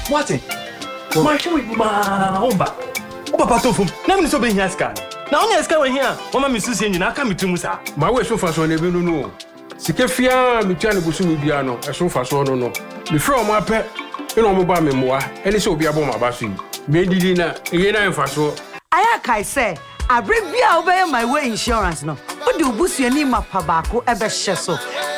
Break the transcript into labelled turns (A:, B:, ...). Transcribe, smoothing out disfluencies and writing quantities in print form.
A: What? My show with my omba. Papa Tofum. Now me so be here scan. Now only scan we here. Mama me susi nyina aka me tumu sa.
B: My way so fast on e bi no. Sikefia me tia ne busu me bia no. E so fast no no. Me from my pet. You know mo ba me moa. Eni se obi abo ma ba so yi. Me didi na e na enfa so.
C: Aya kai say abribia obey my way insurance no. Odi obusuani mapa baako ebe hye so.